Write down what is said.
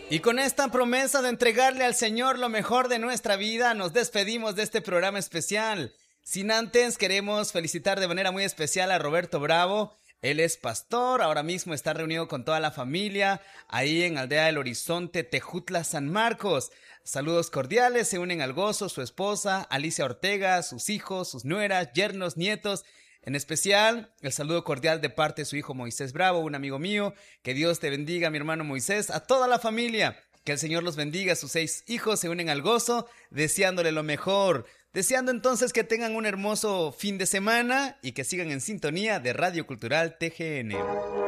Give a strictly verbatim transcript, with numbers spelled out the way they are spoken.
Y con esta promesa de entregarle al Señor lo mejor de nuestra vida, nos despedimos de este programa especial. Sin antes, queremos felicitar de manera muy especial a Roberto Bravo. Él es pastor, ahora mismo está reunido con toda la familia, ahí en Aldea del Horizonte, Tejutla, San Marcos. Saludos cordiales, se unen al gozo su esposa, Alicia Ortega, sus hijos, sus nueras, yernos, nietos. En especial, el saludo cordial de parte de su hijo Moisés Bravo, un amigo mío. Que Dios te bendiga, mi hermano Moisés, a toda la familia. Que el Señor los bendiga, sus seis hijos se unen al gozo, deseándole lo mejor. Deseando entonces que tengan un hermoso fin de semana y que sigan en sintonía de Radio Cultural T G N.